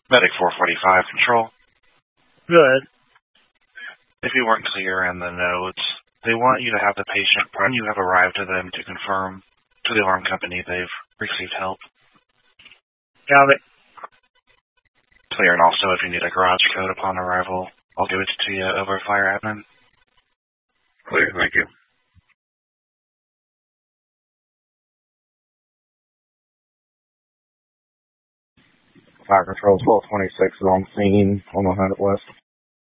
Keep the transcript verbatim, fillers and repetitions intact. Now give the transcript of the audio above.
Medic four forty-five, control. Good. If you weren't clear in the notes, they want you to have the patient when you have arrived to them to confirm to the alarm company they've received help. Got it. Clear, and also if you need a garage code upon arrival, I'll give it to you over fire admin. Clear, thank you. Fire Control twelve twenty-six is on scene on one hundred West.